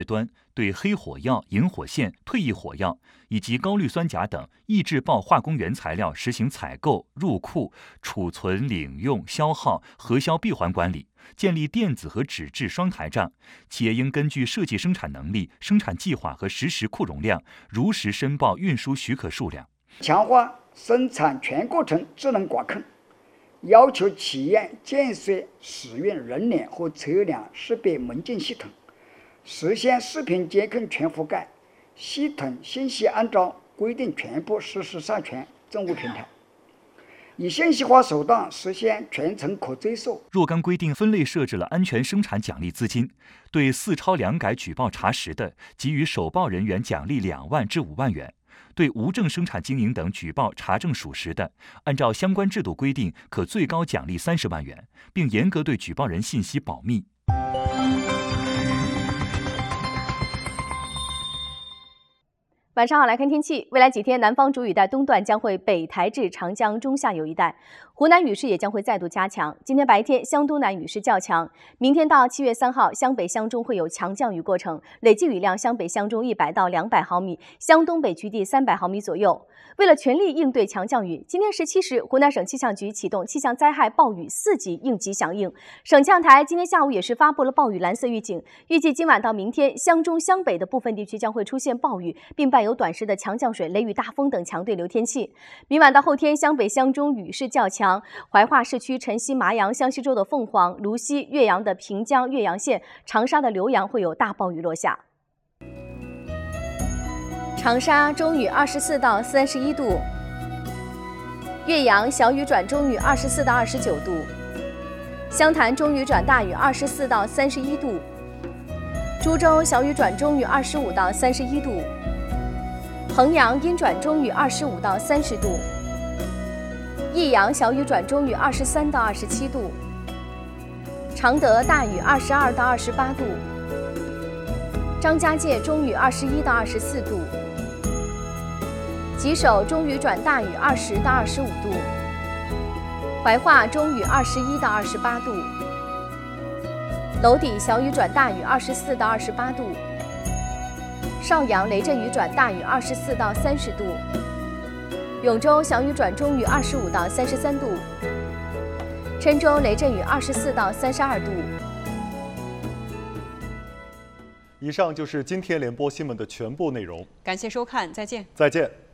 端对黑火药、引火线、退役火药以及高氯酸钾等易制爆化工原材料实行采购、入库、储存、领用、消耗、核销闭环管理，建立电子和纸质双台账。企业应根据设计生产能力、生产计划和实时库容量，如实申报运输许可数量。 强化生产全过程智能管控，要求企业建设使用人脸和车辆识别门禁系统，实现视频监控全覆盖，系统信息按照规定全部实时上传政务平台，以信息化手段实现全程可追溯。 若干规定分类设置了安全生产奖励资金，对4超2改举报查实的，给予首报人员奖励2万至5万元。对无证生产经营等举报查证属实的，按照相关制度规定，可最高奖励30万元，并严格对举报人信息保密。 晚上好，来看天气。未来几天，南方主雨带东段将会北抬至长江中下游一带，湖南雨势也将会再度加强。今天白天，湘东南雨势较强。明天到7月3号，湘北、湘中会有强降雨过程，累计雨量湘北、湘中100到200毫米，湘东北局地300毫米左右。为了全力应对强降雨，今天17时，湖南省气象局启动气象灾害暴雨4级应急响应。省气象台今天下午也是发布了暴雨蓝色预警，预计今晚到明天，湘中、湘北的部分地区将会出现暴雨，并伴有短时的强降水、雷雨大风等强对流天气。明晚到后天，湘北、湘中雨势较强，怀化市区晨曦、麻阳、湘西州的凤凰、泸溪、岳阳的平江、岳阳县、长沙的浏阳会有大暴雨落下。长沙中雨24到31度，岳阳小雨转中雨24到29度，湘潭中雨转大雨24到31度，株洲小雨转中雨25到31度，衡阳阴转中雨25到30度，益阳小雨转中雨23到27度，常德大雨22到28度，张家界中雨21到24度，吉首中雨转大雨20到25度，怀化中雨21到28度，娄底小雨转大雨24到28度，邵阳雷阵雨转大雨24到30度，永州小雨转中雨25到33度，郴州雷阵雨24到32度。 以上就是今天联播新闻的全部内容， 感谢收看，再见。 再见。